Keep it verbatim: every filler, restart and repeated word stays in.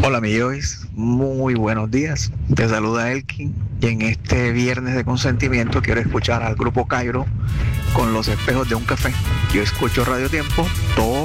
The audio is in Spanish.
Hola, mi Joyce. Muy buenos días. Te saluda Elkin. Y en este viernes de consentimiento quiero escuchar al grupo Cairo con Los Espejos de un Café. Yo escucho Radio Tiempo todo